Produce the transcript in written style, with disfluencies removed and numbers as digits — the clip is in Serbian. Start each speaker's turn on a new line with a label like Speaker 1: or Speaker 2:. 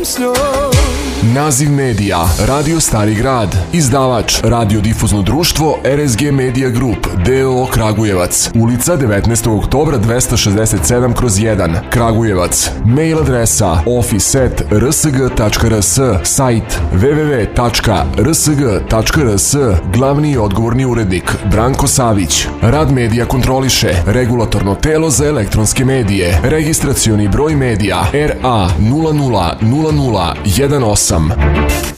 Speaker 1: s njom.
Speaker 2: Naziv medija Radio Stari Grad. Izdavač Radiodifuzno društvo RSG Media Group d.o.o. Kragujevac. Ulica 19. oktobra 267/1 Kragujevac. Mail adresa office@rsg.rs. Sajt www.rsg.rs. Glavni i odgovorni urednik Branko Savić. Rad medija kontroliše Regulatorno telo za elektronske medije. Registracioni broj medija RA 000018.